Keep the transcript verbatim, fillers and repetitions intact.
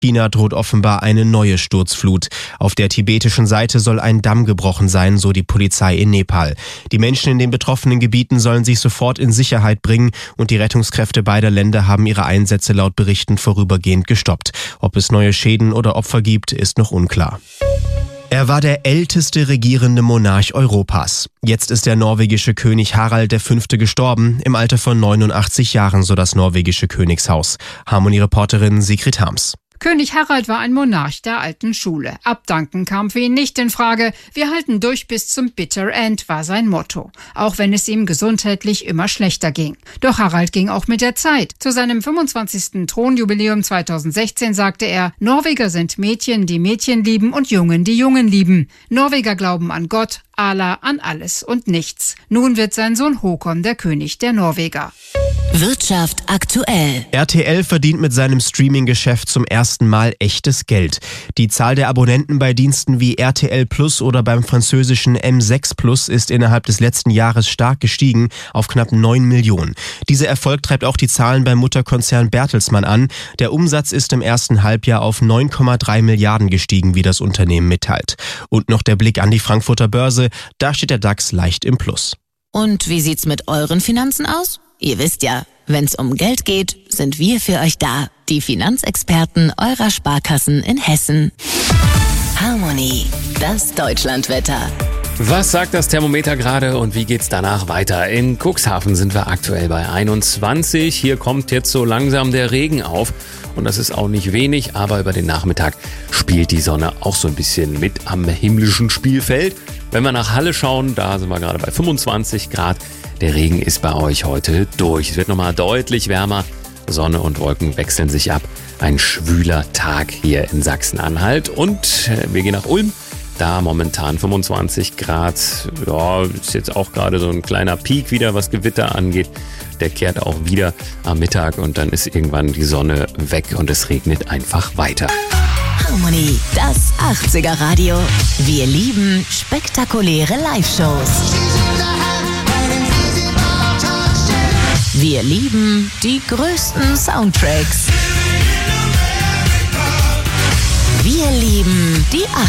China droht offenbar eine neue Sturzflut. Auf der tibetischen Seite soll ein Damm gebrochen sein, so die Polizei in Nepal. Die Menschen in den betroffenen Gebieten sollen sich sofort in Sicherheit bringen und die Rettungskräfte beider Länder haben ihre Einsätze laut Berichten vorübergehend gestoppt. Ob es neue Schäden oder Opfer gibt, ist noch unklar. Er war der älteste regierende Monarch Europas. Jetzt ist der norwegische König Harald der Fünfte gestorben, im Alter von neunundachtzig Jahren, so das norwegische Königshaus. Harmonie-Reporterin Sigrid Harms. König Harald war ein Monarch der alten Schule. Abdanken kam für ihn nicht in Frage. Wir halten durch bis zum Bitter End, war sein Motto. Auch wenn es ihm gesundheitlich immer schlechter ging. Doch Harald ging auch mit der Zeit. Zu seinem fünfundzwanzigsten Thronjubiläum zweitausendsechzehn sagte er, Norweger sind Mädchen, die Mädchen lieben und Jungen, die Jungen lieben. Norweger glauben an Gott, Allah, an alles und nichts. Nun wird sein Sohn Håkon der König der Norweger. Wirtschaft aktuell. R T L verdient mit seinem Streaming-Geschäft zum ersten Mal echtes Geld. Die Zahl der Abonnenten bei Diensten wie R T L Plus oder beim französischen M sechs Plus ist innerhalb des letzten Jahres stark gestiegen auf knapp neun Millionen. Dieser Erfolg treibt auch die Zahlen beim Mutterkonzern Bertelsmann an. Der Umsatz ist im ersten Halbjahr auf neun Komma drei Milliarden gestiegen, wie das Unternehmen mitteilt. Und noch der Blick an die Frankfurter Börse, da steht der DAX leicht im Plus. Und wie sieht's mit euren Finanzen aus? Ihr wisst ja, wenn's um Geld geht, sind wir für euch da. Die Finanzexperten eurer Sparkassen in Hessen. Harmonie, das Deutschlandwetter. Was sagt das Thermometer gerade und wie geht's danach weiter? In Cuxhaven sind wir aktuell bei einundzwanzig. Hier kommt jetzt so langsam der Regen auf. Und das ist auch nicht wenig, aber über den Nachmittag spielt die Sonne auch so ein bisschen mit am himmlischen Spielfeld. Wenn wir nach Halle schauen, da sind wir gerade bei fünfundzwanzig Grad. Der Regen ist bei euch heute durch. Es wird nochmal deutlich wärmer. Sonne und Wolken wechseln sich ab. Ein schwüler Tag hier in Sachsen-Anhalt. Und wir gehen nach Ulm. Da momentan fünfundzwanzig Grad. Ja, ist jetzt auch gerade so ein kleiner Peak wieder, was Gewitter angeht. Der kehrt auch wieder am Mittag und dann ist irgendwann die Sonne weg und es regnet einfach weiter. Harmonie, das achtziger Radio. Wir lieben spektakuläre Live-Shows. Wir lieben die größten Soundtracks. Wir lieben die